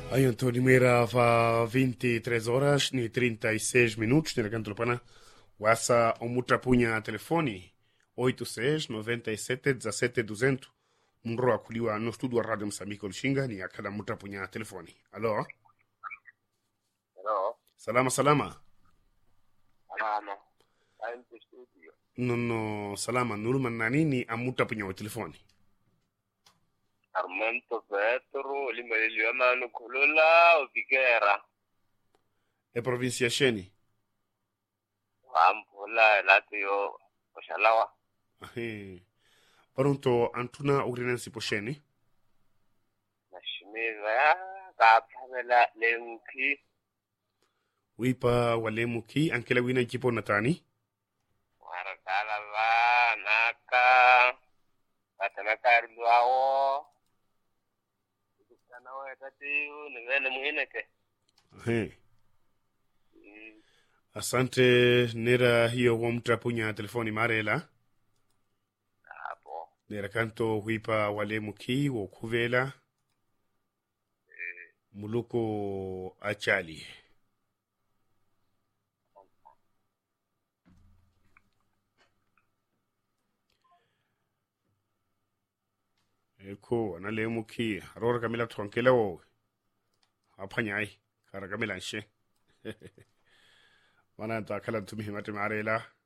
Aí então, Limeira va 23 horas ni 36 minutos, nele canto pana. Wasa omutra punha telefone 86 97 17 200. Mro akuliwa no studio Radio Msambiko Lushinga ni akada mutra punha telefone. Alo? Hello. Salama salama. Salama. I'm the studio. No salama nuruma nani ni amutra punha telefone. Armando Petro, limeliliona nukulula ubigera. E provincia sheni. Wampula latiyo oshalawa. Ahe. Parunto antuna ugrinensi po sheni. Nashimiza ya kapamela lenki. Wipa walemu ki ankela wina jipo natani. Warakala la naka. Katanaka ruawo. Kana wa tatiyo nivene muhineke. Ahe. Asante nera hiyo wamtra punya telefoni marela. Apo. Nera kanto huipa walemu ki wo kuvela. Muluko achali. Eko analemu ki arora kamila twankela wo. Apanyai kara kamila nshe. Mana ta kala tumi mate marela.